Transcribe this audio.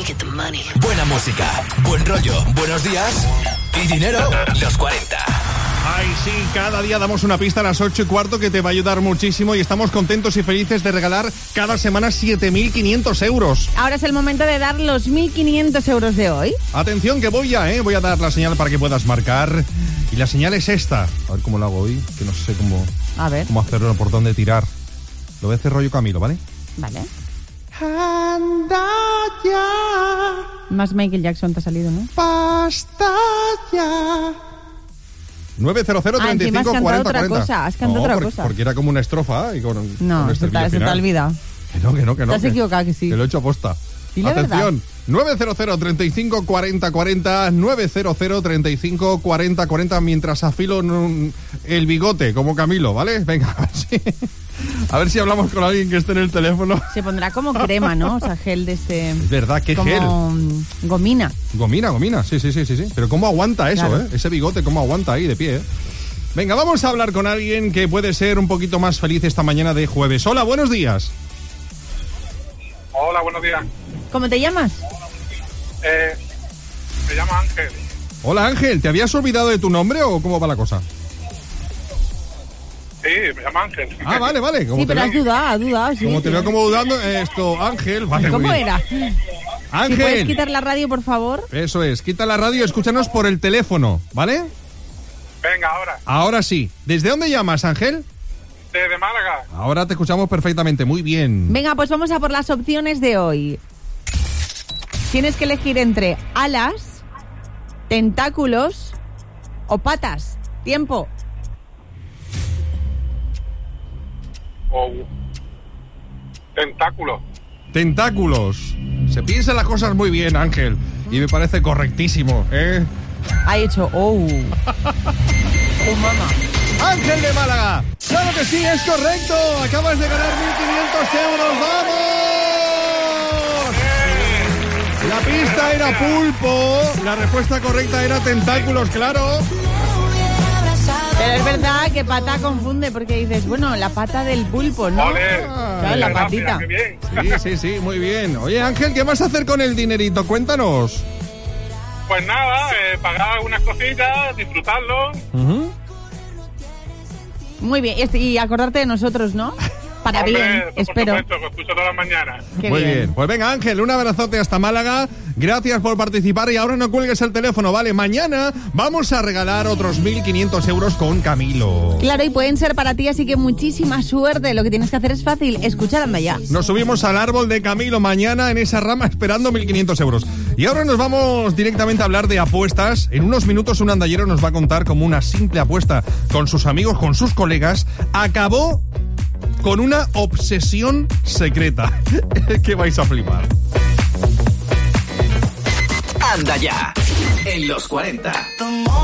Buena música, buen rollo, buenos días y dinero, los 40. Ay, sí, cada día damos una pista a las 8:15 que te va a ayudar muchísimo y estamos contentos y felices de regalar cada semana 7.500 euros. Ahora es el momento de dar los 1.500 euros de hoy. Atención que voy a dar la señal para que puedas marcar. Y la señal es esta. A ver cómo lo hago hoy, que no sé cómo hacerlo, por dónde tirar. Lo voy a hacer rollo Camilo, ¿vale? Vale. Anda ya. Más Michael Jackson te ha salido, ¿no? Basta ya. 900 35 has 40 otra 40. cosa, has cantado otra cosa. Porque era como una estrofa y con se te ha olvidado. Que no. Te has equivocado, que sí. Que lo he hecho aposta. Y la atención, 900 35 40 40, 900 35 40 40, mientras afilo el bigote, como Camilo, ¿vale? Venga, a ver si hablamos con alguien que esté en el teléfono. Se pondrá como crema, ¿no? O sea, gel de este... Es verdad, ¿qué gel? Gomina. Gomina, sí. Pero ¿cómo aguanta eso, claro. Ese bigote, ¿cómo aguanta ahí de pie, Venga, vamos a hablar con alguien que puede ser un poquito más feliz esta mañana de jueves. Hola, buenos días. Hola, buenos días. ¿Cómo te llamas? Me llamo Ángel. Hola, Ángel, ¿te habías olvidado de tu nombre o cómo va la cosa? Sí, me llamo Ángel. Ah, vale. Sí, pero has dudado, sí. Como te veo como dudando, Ángel, vale. ¿Cómo era? Ángel. ¿Si puedes quitar la radio, por favor? Eso es, quita la radio y escúchanos por el teléfono, ¿vale? Venga, ahora. Ahora sí. ¿Desde dónde llamas, Ángel? Desde Málaga. Ahora te escuchamos perfectamente, muy bien. Venga, pues vamos a por las opciones de hoy. Tienes que elegir entre alas, tentáculos o patas. Tiempo. Tentáculos. Se piensan las cosas muy bien, Ángel. Y me parece correctísimo, Ha hecho mamá. Ángel de Málaga. Claro que sí, es correcto. Acabas de ganar 1.500 euros. ¡Vamos! La pista era pulpo. La respuesta correcta era tentáculos, claro. Pero es verdad que pata confunde porque dices, bueno, la pata del pulpo, ¿no? Claro, la patita. Sí, muy bien. Oye, Ángel, ¿qué vas a hacer con el dinerito? Cuéntanos. Pues nada, pagar algunas cositas, disfrutarlo. Muy bien, y acordarte de nosotros, ¿no? Para bien, espero. Por supuesto, que escucho todas las mañanas. Muy bien. Pues venga, Ángel, un abrazote hasta Málaga. Gracias por participar y ahora no cuelgues el teléfono, ¿vale? Mañana vamos a regalar otros 1.500 euros con Camilo. Claro, y pueden ser para ti, así que muchísima suerte. Lo que tienes que hacer es fácil, escuchar Anda Ya. Nos subimos al árbol de Camilo mañana en esa rama esperando 1.500 euros. Y ahora nos vamos directamente a hablar de apuestas. En unos minutos un andallero nos va a contar cómo una simple apuesta con sus amigos, con sus colegas, acabó con una obsesión secreta. Que vais a flipar. Anda Ya, en los 40.